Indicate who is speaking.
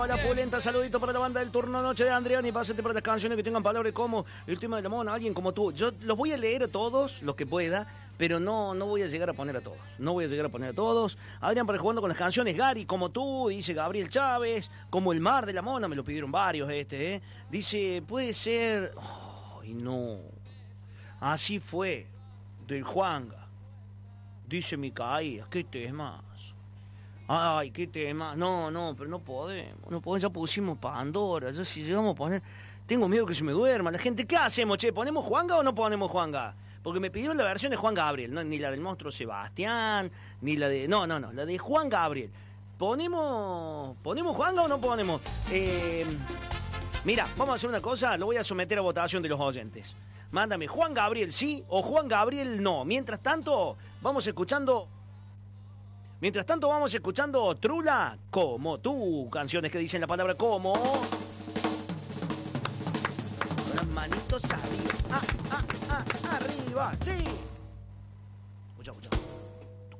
Speaker 1: Hola Pulenta, saludito para la banda del turno noche de Adrián y pásate para las canciones que tengan palabras como el tema de la mona, alguien como tú. Yo los voy a leer a todos, los que pueda, pero no voy a llegar a poner a todos. No voy a llegar a poner a todos. Adrián para jugando con las canciones, Gary como tú, dice Gabriel Chávez, como el mar de la mona, me lo pidieron varios Dice, puede ser... Ay, no. Así fue, del Juanga. Dice Micaías, ¿qué temas? Ay, qué tema. No, pero no podemos. No podemos, ya pusimos Pandora. Ya si llegamos a poner... Tengo miedo que se me duerma la gente. ¿Qué hacemos, che? ¿Ponemos Juanga o no ponemos Juanga? Porque me pidieron la versión de Juan Gabriel. No, ni la del monstruo Sebastián, ni la de... No, la de Juan Gabriel. ¿Ponemos Juanga o no ponemos? Mira, vamos a hacer una cosa. Lo voy a someter a votación de los oyentes. Mándame Juan Gabriel sí o Juan Gabriel no. Mientras tanto, vamos escuchando Trula, como tú. Canciones que dicen la palabra como. Con las manitos arriba. Arriba, sí. Escucha.